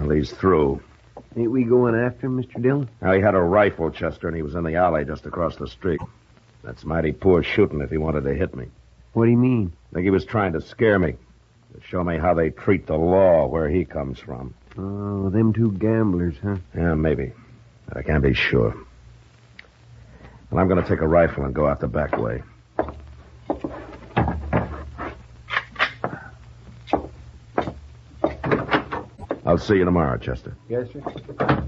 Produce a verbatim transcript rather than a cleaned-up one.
Well, he's through. Ain't we going after him, Mister Dillon? Now, he had a rifle, Chester, and he was in the alley just across the street. That's mighty poor shooting if he wanted to hit me. What do you mean? I think he was trying to scare me. To show me how they treat the law where he comes from. Oh, them two gamblers, huh? Yeah, maybe. I can't be sure. Well, I'm going to take a rifle and go out the back way. I'll see you tomorrow, Chester. Yes, sir.